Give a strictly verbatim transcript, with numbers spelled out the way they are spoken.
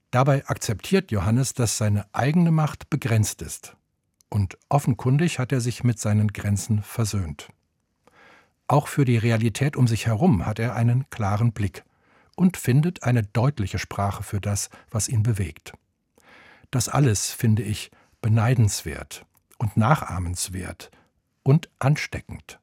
Dabei akzeptiert Johannes, dass seine eigene Macht begrenzt ist. Und offenkundig hat er sich mit seinen Grenzen versöhnt. Auch für die Realität um sich herum hat er einen klaren Blick und findet eine deutliche Sprache für das, was ihn bewegt. Das alles finde ich beneidenswert und nachahmenswert und ansteckend.